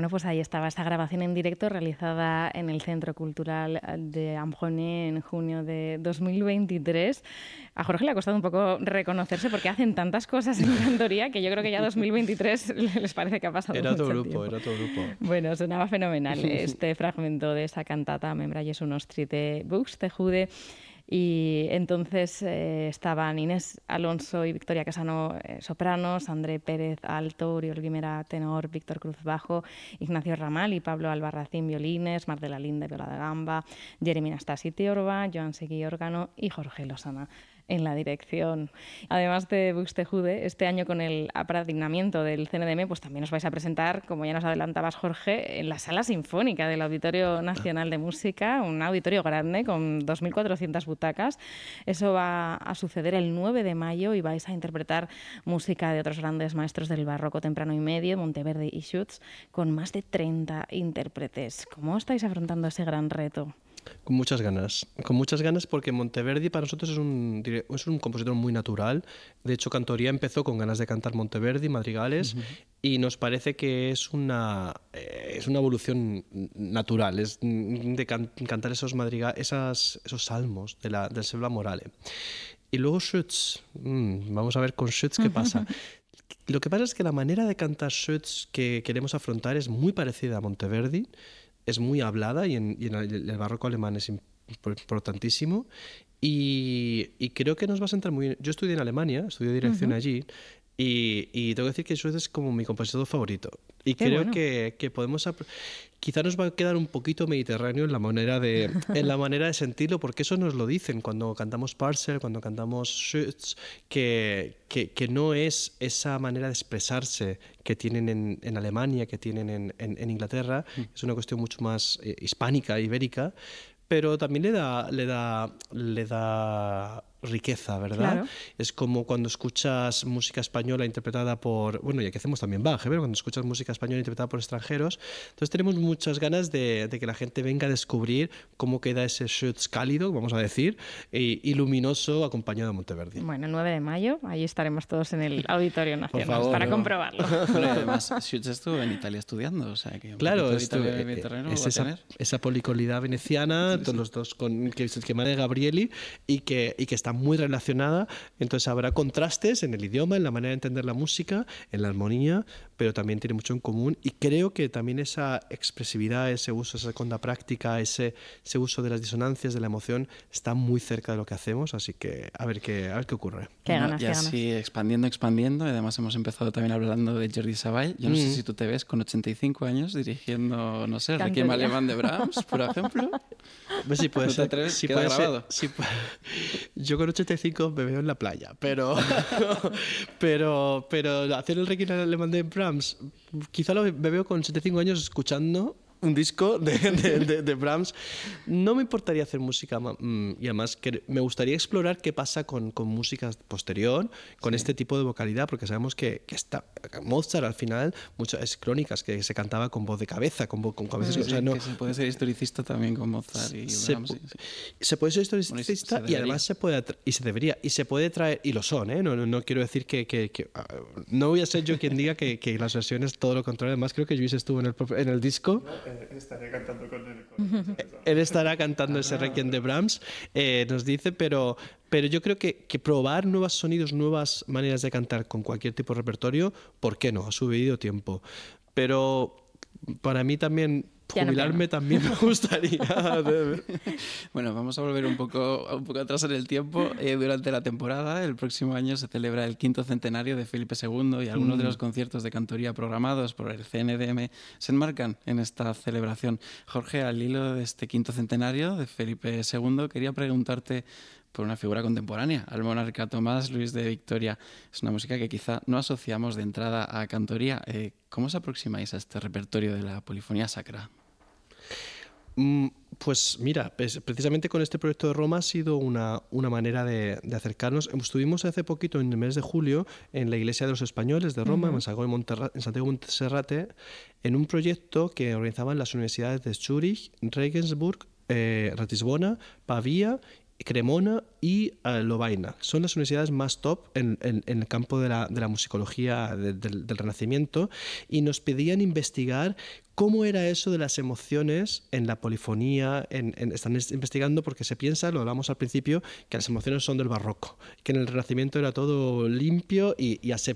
Bueno, pues ahí estaba esta grabación en directo realizada en el Centro Cultural de Ambroné en junio de 2023. A Jorge le ha costado un poco reconocerse porque hacen tantas cosas en Cantoría que yo creo que ya 2023 les parece que ha pasado mucho tiempo. Era otro grupo. Bueno, sonaba fenomenal este fragmento de esa cantata Membra Jesu Nostri de Buxtehude. Y entonces estaban Inés Alonso y Victoria Casano, sopranos, André Pérez, alto, Oriol Guimera, tenor, Víctor Cruz, bajo, Ignacio Ramal y Pablo Albarracín, violines, Marcela Linde, viola de gamba, Jeremy Nastasi, tiorba, Joan Seguí, órgano y Jorge Losana en la dirección. Además de Buxtehude, este año con el apadrinamiento del CNDM, pues también os vais a presentar, como ya nos adelantabas, Jorge, en la Sala Sinfónica del Auditorio Nacional de Música, un auditorio grande con 2.400 butacas. Eso va a suceder el 9 de mayo y vais a interpretar música de otros grandes maestros del barroco temprano y medio, Monteverdi y Schütz, con más de 30 intérpretes. ¿Cómo estáis afrontando ese gran reto? Con muchas ganas porque Monteverdi para nosotros es un compositor muy natural. De hecho, Cantoría empezó con ganas de cantar Monteverdi, madrigales, y nos parece que es una evolución natural, es de cantar esos salmos del Sebla Morale. Y luego Schütz, vamos a ver con Schütz qué pasa. Lo que pasa es que la manera de cantar Schütz que queremos afrontar es muy parecida a Monteverdi, es muy hablada y en el barroco alemán es importantísimo y creo que nos va a sentar muy bien. Yo estudié en Alemania, estudié dirección allí y tengo que decir que Schütz es como mi compositor favorito y Qué creo bueno. que podemos quizá nos va a quedar un poquito mediterráneo en la manera de sentirlo, porque eso nos lo dicen cuando cantamos Parcel, cuando cantamos Schütz, que no es esa manera de expresarse que tienen en Alemania, que tienen en Inglaterra, es una cuestión mucho más hispánica, ibérica, pero también le da riqueza, ¿verdad? Claro. Es como cuando escuchas música española interpretada por, bueno, ya que hacemos también Bach, pero cuando escuchas música española interpretada por extranjeros, entonces tenemos muchas ganas de que la gente venga a descubrir cómo queda ese Schütz cálido, vamos a decir, y luminoso acompañado de Monteverdi. Bueno, el 9 de mayo, ahí estaremos todos en el Auditorio Nacional favor, para comprobarlo. Pero además, Schütz estuvo en Italia estudiando, o sea que claro, es esa policolidad veneciana, todos los dos que maneja Gabrieli y que está muy relacionada, entonces habrá contrastes en el idioma, en la manera de entender la música, en la armonía, pero también tiene mucho en común y creo que también esa expresividad, ese uso, esa seconda práctica, ese uso de las disonancias, de la emoción, está muy cerca de lo que hacemos, así que a ver qué ocurre. Qué ganas, y así expandiendo, y además hemos empezado también hablando de Jordi Savall. Yo no sé si tú te ves con 85 años dirigiendo, no sé, Requiem alemán de Brahms, por ejemplo. Pues sí, puede ¿No te ser. atreves? Sí, Queda puede grabado. Ser, sí, yo con 85 me veo en la playa, pero hacer el Requiem alemán de Brahms, quizá me veo con 75 años escuchando un disco de Brahms. No me importaría hacer música y además que me gustaría explorar qué pasa con música posterior, con este tipo de vocalidad, porque sabemos que está Mozart al final, es crónicas que se cantaba con voz de cabeza, con cabezas. O sea, no, que se puede ser historicista también con Mozart y Brahms. Se puede ser historicista y además se puede traer, y lo son, ¿eh? No quiero decir que no voy a ser yo quien diga que las versiones todo lo contrario. Además creo que Luis estuvo en el disco. Estaré cantando con él. Él estará cantando ese Requiem de Brahms, nos dice, pero yo creo que probar nuevos sonidos, nuevas maneras de cantar con cualquier tipo de repertorio, ¿por qué no? A su debido tiempo. Pero para mí también jubilarme también me gustaría. Bueno, vamos a volver un poco atrás en el tiempo. Durante la temporada, el próximo año se celebra el 5º centenario de Felipe II y algunos de los conciertos de cantoría programados por el CNDM se enmarcan en esta celebración. Jorge, al hilo de este 5º centenario de Felipe II, quería preguntarte por una figura contemporánea, al monarca Tomás Luis de Victoria. Es una música que quizá no asociamos de entrada a cantoría. ¿Cómo os aproximáis a este repertorio de la polifonía sacra? Pues mira, precisamente con este proyecto de Roma ha sido una manera de acercarnos. Estuvimos hace poquito, en el mes de julio, en la Iglesia de los Españoles de Roma, en Santiago de Monserrate, en un proyecto que organizaban las universidades de Zúrich, Regensburg, Ratisbona, Pavía Cremona y Lovaina. Son las universidades más top en el campo de la musicología del Renacimiento, y nos pedían investigar cómo era eso de las emociones en la polifonía. Están investigando porque se piensa, lo hablamos al principio, que las emociones son del barroco, que en el Renacimiento era todo limpio y